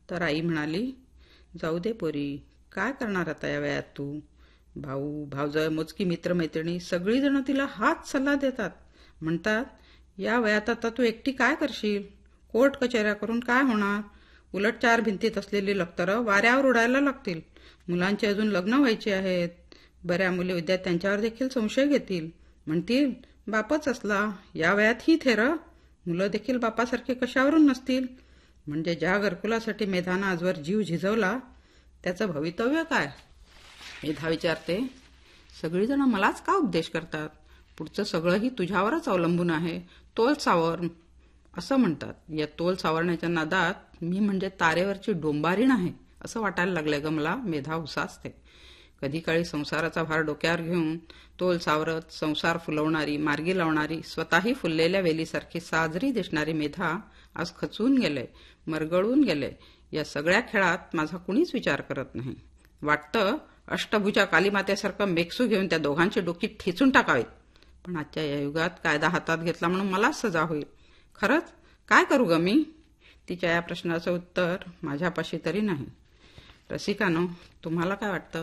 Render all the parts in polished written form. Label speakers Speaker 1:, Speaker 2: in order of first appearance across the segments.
Speaker 1: तर आई म्हणाली, जाऊ दे पोरी, काय करणार आता या वयात तू. भाऊ भावजय मोजकी मित्रमैत्रिणी सगळीजणं तिला हाच सल्ला देतात. म्हणतात, या वयात आता तू एकटी काय करशील, कोर्ट कचेऱ्या करून काय होणार. उलट चार भिंतीत असलेली लक्तरं वाऱ्यावर उडायला लागतील. मुलांचे अजून लग्न व्हायचे आहेत. बऱ्या मुली विद्यार्थ्यांच्यावर देखील संशय घेतील. म्हणतील, बापच असला, या वयात ही थेर. मुलं देखील बापासारखे कशावरून नसतील. म्हणजे ज्या घरकुलासाठी मेधानं आजवर जीव झिजवला त्याचं भवितव्य काय. मेधा विचारते, सगळीजण मलाच का उपदेश करतात. पुढचं सगळंही तुझ्यावरच अवलंबून आहे. तोल सावर असं म्हणतात. या तोल सावरण्याच्या नादात मी म्हणजे तारेवरची डोंबारीण आहे असं वाटायला लागलंय ग मला. मेधा उसासते. कधी काळी संसाराचा भार डोक्यावर घेऊन तोल सावरत संसार फुलवणारी, मार्गी लावणारी, स्वतःही फुललेल्या वेलीसारखी साजरी दिसणारी मेधा आज खचून गेले, मरगळून गेले. या सगळ्या खेळात माझा कुणीच विचार करत नाही. वाटतं अष्टभुजा कालीमातेसारखं मेकसू घेऊन त्या दोघांची डोकी ठेचून टाकावीत. पण आजच्या या युगात कायदा हातात घेतला म्हणून मलाच सजा होईल. खरंच काय करू ग मी. तिच्या या प्रश्नाचं उत्तर माझ्यापाशी तरी नाही. रसिकानो, तुम्हाला काय वाटतं.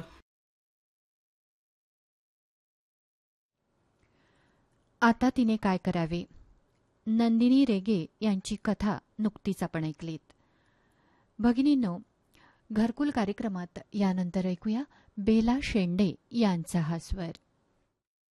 Speaker 2: आता तिने काय करावे. नंदिनी रेगे यांची कथा नुकतीच आपण ऐकलीत. भगिनींनो, घरकुल कार्यक्रमात यानंतर ऐकूया बेला शेंडे यांचा हा स्वर.